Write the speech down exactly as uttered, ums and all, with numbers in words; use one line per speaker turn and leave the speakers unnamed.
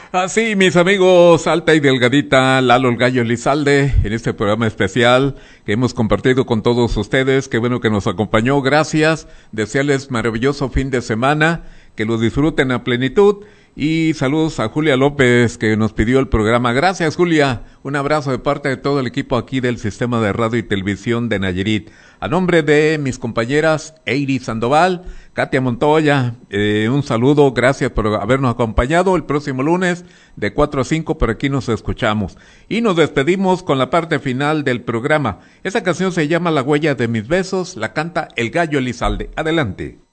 Así, mis amigos, Alta y Delgadita, Lalo el Gallo Elizalde, en este programa especial que hemos compartido con todos ustedes. Qué bueno que nos acompañó, gracias. Desearles maravilloso fin de semana, que lo disfruten a plenitud. Y saludos a Julia López, que nos pidió el programa. Gracias, Julia. Un abrazo de parte de todo el equipo aquí del Sistema de Radio y Televisión de Nayarit. A nombre de mis compañeras Eiry Sandoval, Katia Montoya, eh, un saludo, gracias por habernos acompañado. El próximo lunes de cuatro a cinco por aquí nos escuchamos. Y nos despedimos con la parte final del programa. Esa canción se llama La huella de mis besos, la canta el Gallo Elizalde. Adelante.